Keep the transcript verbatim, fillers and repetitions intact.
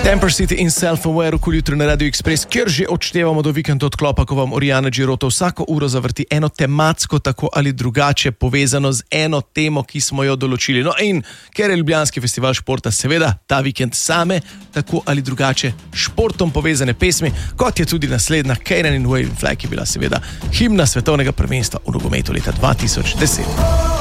Temper City in Self-Aware okoli jutro na Radio Express, kjer že odštevamo do vikenda odklopa, ko vam Oriana Girotto vsako uro zavrti eno tematsko tako ali drugače povezano z eno temo, ki smo jo določili. No in ker je Ljubljanski festival športa seveda ta vikend same tako ali drugače športom povezane pesmi, kot je tudi naslednja Kanan in Waving Flag, ki je bila seveda himna svetovnega prvenstva v nogometu leta dva tisoč deset.